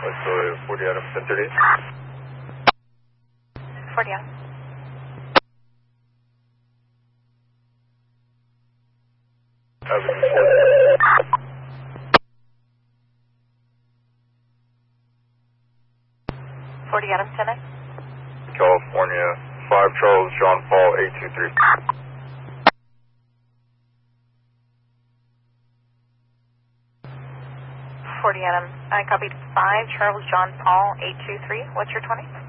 Estoy 40 Adam 1030. 40 Adam. Avenue 40 Adam 10. California, 5 Charles John Paul 823. 40 Adam. I copied 5 Charles John Paul 823. What's your 20?